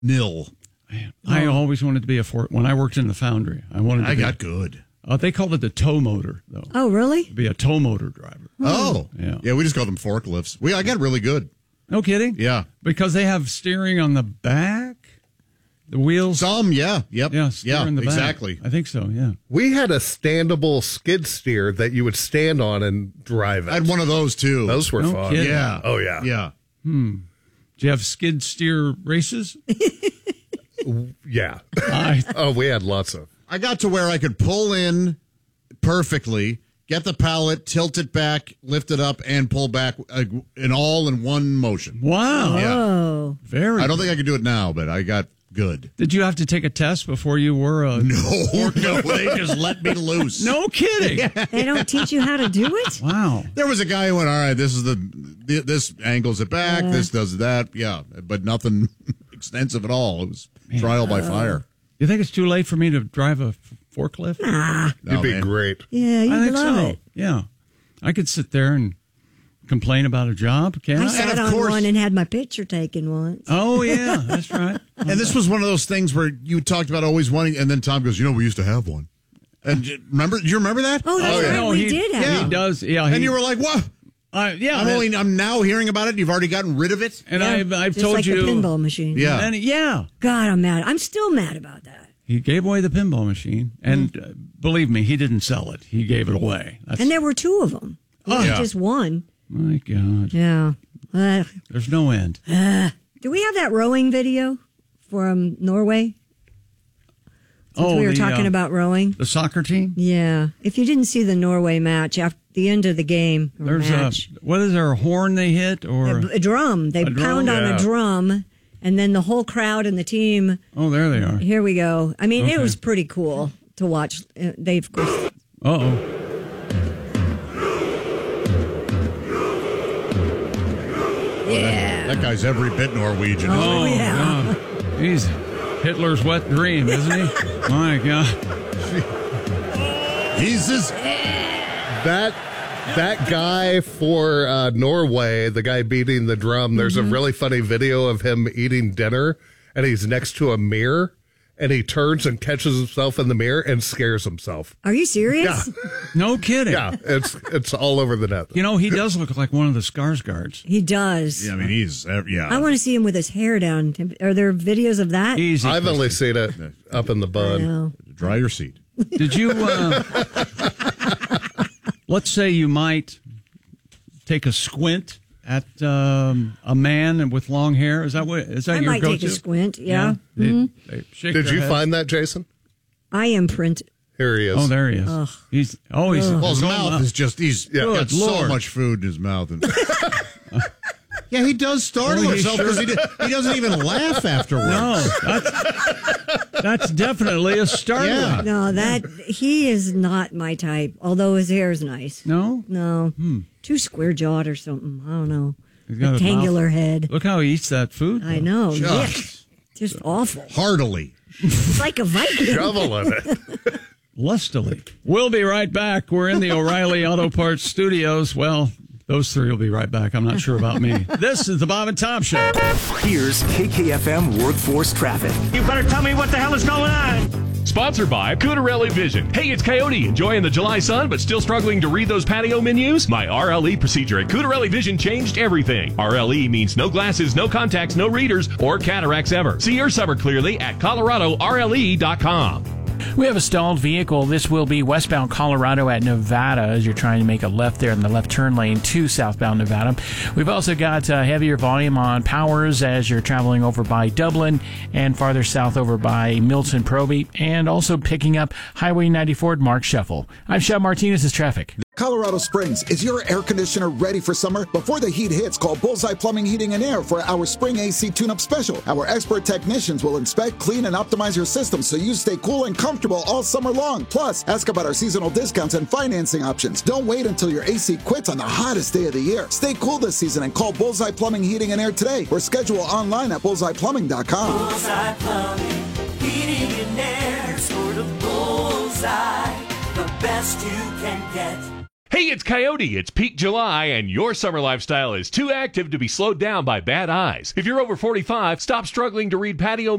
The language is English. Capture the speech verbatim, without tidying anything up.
nil. Man, I always wanted to be a for when I worked in the foundry. I wanted. To I be, got good. Uh, they called it the tow motor, though. Oh, really? To be a tow motor driver. Oh, yeah. Yeah, we just called them forklifts. We I got really good. No kidding. Yeah, because they have steering on the back, the wheels. Some, yeah, yep, Yeah, steer yeah, in the back. exactly. I think so. Yeah. We had a standable skid steer that you would stand on and drive it. I had one of those too. Those were No fun. kidding. Yeah. Oh yeah. Yeah. Hmm. Do you have skid steer races? Yeah. I, Oh, we had lots of. I got to where I could pull in perfectly, get the pallet, tilt it back, lift it up, and pull back uh, in all in one motion. wow. Oh. Very. I don't think I can do it now, but I got good. Did you have to take a test before you were a? No, no, they just let me loose. No kidding. They don't teach you how to do it? Wow. There was a guy who went, all right, this is the, this angles it back, this does that, yeah, but nothing extensive at all. It was trial by fire. You think it's too late for me to drive a f- forklift? Ah. No, You'd be man. great. Yeah, you I think love so. it. Yeah. I could sit there and complain about a job, can I? I sat of on course- one and had my picture taken once. Oh, yeah, that's right. And this was one of those things where you talked about always wanting, and then Tom goes, you know, we used to have one. And j- remember, do you remember that? Oh, that's Oh, yeah. right. No, we he- did have yeah. it. He does, yeah. He, And you were like, what? uh, yeah. I'm and- only, I'm now hearing about it. You've already gotten rid of it. and Yeah, I've, I've just told like you. the pinball machine. Yeah. And, yeah. God, I'm mad. I'm still mad about that. He gave away the pinball machine. And uh, believe me, he didn't sell it. He gave it away. That's, And there were two of them. Oh, Not yeah. just one. my God. Yeah. Uh, There's no end. do we have that rowing video from Norway? Since Oh, we were the, talking uh, about rowing. The soccer team? Yeah. If you didn't see the Norway match, after the end of the game, or There's match, a, what is there, a horn they hit? Or a, a drum. They A drum? pound on Yeah. a drum, and then the whole crowd and the team. Oh, there they are. Here we go. I mean, Okay. it was pretty cool to watch. Uh, They, of course, Uh-oh. yeah. That guy's every bit Norwegian. Oh, isn't he? yeah. God. He's Hitler's wet dream, isn't he? My God. He's just, That that guy for uh, Norway, the guy beating the drum, there's Mm-hmm. a really funny video of him eating dinner, and he's next to a mirror, and he turns and catches himself in the mirror and scares himself. Are you serious? No kidding. Yeah, it's it's all over the net. You know, he does look like one of the Skarsgårds. He does. yeah, I mean, he's, uh, yeah. I want to see him with his hair down. Are there videos of that? Easy. I've only seen it up in the bud. No. Dry your seat. Did you, uh, let's say you might take a squint at um, a man with long hair. Is that what, is that I your might go-to? take a squint, yeah. They- Mhm. they shake Did their you heads. find that, Jason? I imprint. Here he is. Oh, there he is. He's, oh, he's, Well, his his mouth is just, he's Yeah. got Good so Lord. much food in his mouth. And, yeah, he does startle Oh, he himself because sure- he, d- he doesn't even laugh afterwards. No, that's, that's definitely a startling. Yeah. No, that he is not my type. Although his hair is nice. No? No, too square jawed or something. I don't know. He's got a Rectangular mouth- head. Look how he eats that food. I know. Yeah, Just just awful. heartily. It's like a Viking. Shovel in it. Lustily. We'll be right back. We're in the O'Reilly Auto Parts studios. Well, those three will be right back. I'm not sure about me. This is the Bob and Tom Show. Here's K K F M Workforce Traffic. You better tell me what the hell is going on. Sponsored by Cutarelli Vision. Hey, it's Coyote. Enjoying the July sun, but still struggling to read those patio menus? My R L E procedure at Cutarelli Vision changed everything. R L E means no glasses, no contacts, no readers, or cataracts ever. See your summer clearly at Colorado R L E dot com. We have a stalled vehicle. This will be westbound Colorado at Nevada as you're trying to make a left there in the left turn lane to southbound Nevada. We've also got uh, heavier volume on Powers as you're traveling over by Dublin and farther south over by Milton Proby, and also picking up Highway ninety-four at Mark Shuffle. I'm Shab Martinez. This is traffic. Colorado Springs, is your air conditioner ready for summer? Before the heat hits, call Bullseye Plumbing, Heating, and Air for our Spring A C Tune-Up Special. Our expert technicians will inspect, clean, and optimize your system so you stay cool and comfortable all summer long. Plus, ask about our seasonal discounts and financing options. Don't wait until your A C quits on the hottest day of the year. Stay cool this season and call Bullseye Plumbing, Heating, and Air today or schedule online at bullseye plumbing dot com. Bullseye Plumbing, Heating, and Air. Sort of bullseye, the best you can get. Hey, Hey, it's Coyote. It's peak July, and your summer lifestyle is too active to be slowed down by bad eyes. If you're over forty-five, stop struggling to read patio